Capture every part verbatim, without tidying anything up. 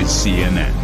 is C N N.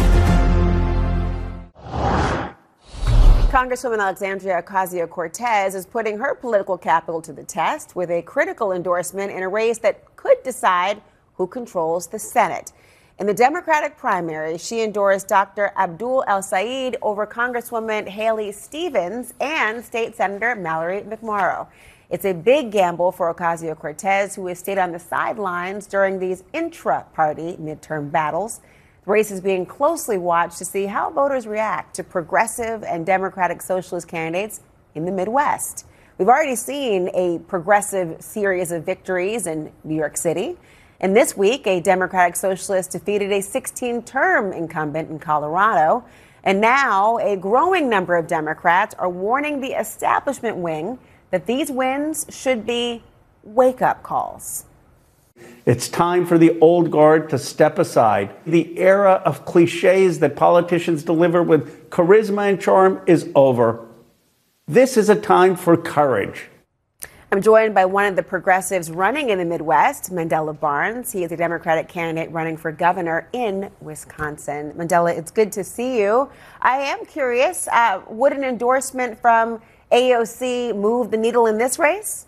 Congresswoman Alexandria Ocasio-Cortez is putting her political capital to the test with a critical endorsement in a race that could decide who controls the Senate. In the Democratic primary, she endorsed Doctor Abdul El-Sayed over Congresswoman Haley Stevens and State Senator Mallory McMorrow. It's a big gamble for Ocasio-Cortez, who has stayed on the sidelines during these intra-party midterm battles. The race is being closely watched to see how voters react to progressive and Democratic socialist candidates in the Midwest. We've already seen a progressive series of victories in New York City. And this week, a Democratic socialist defeated a sixteen-term incumbent in Colorado. And now a growing number of Democrats are warning the establishment wing that these wins should be wake-up calls. It's time for the old guard to step aside. The era of cliches that politicians deliver with charisma and charm is over. This is a time for courage. I'm joined by one of the progressives running in the Midwest, Mandela Barnes. He is a Democratic candidate running for governor in Wisconsin. Mandela, it's good to see you. I am curious, uh, would an endorsement from A O C move the needle in this race?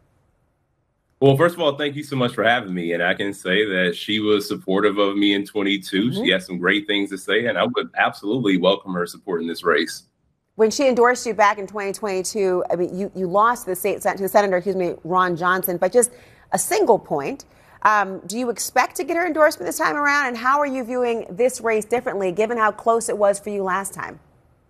Well, first of all, thank you so much for having me. And I can say that she was supportive of me in twenty-two. Mm-hmm. She has some great things to say, and I would absolutely welcome her support in this race. When she endorsed you back in twenty twenty-two, I mean, you, you lost the state to the Senator, excuse me, Ron Johnson, by just a single point. Um, do you expect to get her endorsement this time around? And how are you viewing this race differently, given how close it was for you last time?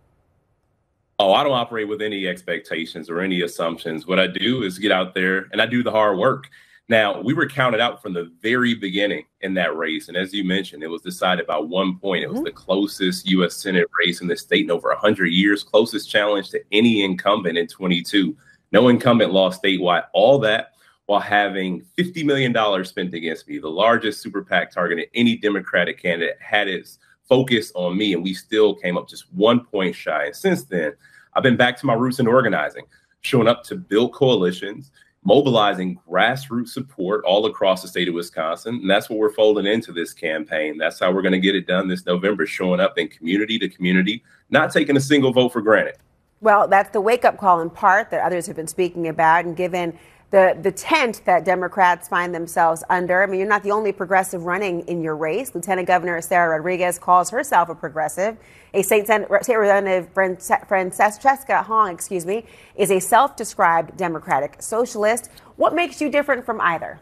Oh, I don't operate with any expectations or any assumptions. What I do is get out there and I do the hard work. Now, we were counted out from the very beginning in that race. And as you mentioned, it was decided by one point. It was mm-hmm. the closest U S Senate race in the state in over one hundred years, closest challenge to any incumbent in twenty-two. No incumbent lost statewide. All that while having fifty million dollars spent against me. The largest super PAC targeted any Democratic candidate had its focus on me, and we still came up just one point shy. And since then, I've been back to my roots in organizing, showing up to build coalitions, mobilizing grassroots support all across the state of Wisconsin. And that's what we're folding into this campaign. That's how we're going to get it done this November, showing up in community to community, not taking a single vote for granted. Well, that's the wake-up call in part that others have been speaking about, and given the, the tent that Democrats find themselves under. I mean, you're not the only progressive running in your race. Lieutenant Governor Sarah Rodriguez calls herself a progressive. A State, Sen- State Representative Francesca Hong, excuse me, is a self-described Democratic socialist. What makes you different from either?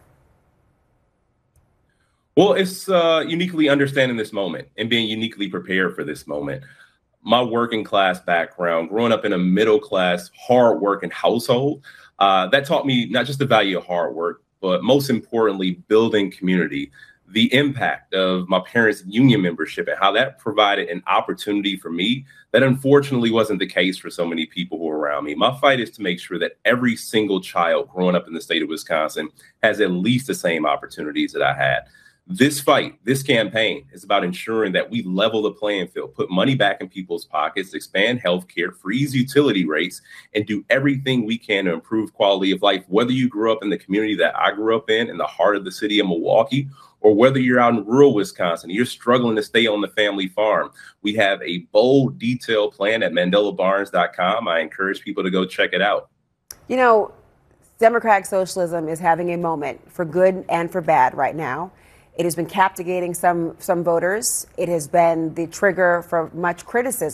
Well, it's uh, uniquely understanding this moment and being uniquely prepared for this moment. My working class background, growing up in a middle class, hard working household, uh, that taught me not just the value of hard work, but most importantly, building community. The impact of my parents' union membership and how that provided an opportunity for me that unfortunately wasn't the case for so many people who are around me. My fight is to make sure that every single child growing up in the state of Wisconsin has at least the same opportunities that I had. This fight, this campaign is about ensuring that we level the playing field, put money back in people's pockets, expand health care, freeze utility rates, and do everything we can to improve quality of life, whether you grew up in the community that I grew up in, in the heart of the city of Milwaukee, or whether you're out in rural Wisconsin, you're struggling to stay on the family farm. We have a bold, detailed plan at mandela barnes dot com. I encourage people to go check it out. You know, Democratic socialism is having a moment for good and for bad right now. It has been captivating some some voters. It has been the trigger for much criticism.